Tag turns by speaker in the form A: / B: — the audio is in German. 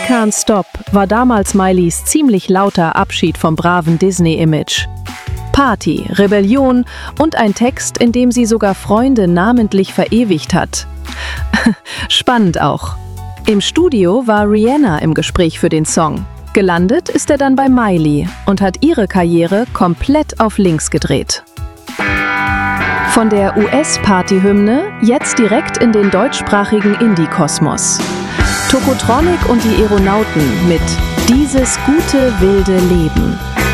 A: Can't Stop war damals Miley's ziemlich lauter Abschied vom braven Disney-Image. Party, Rebellion und ein Text, in dem sie sogar Freunde namentlich verewigt hat. Spannend auch. Im Studio war Rihanna im Gespräch für den Song. Gelandet ist er dann bei Miley und hat ihre Karriere komplett auf links gedreht. Von der US-Party-Hymne jetzt direkt in den deutschsprachigen Indie-Kosmos. Tokotronic und die Aeronauten mit Dieses gute wilde Leben.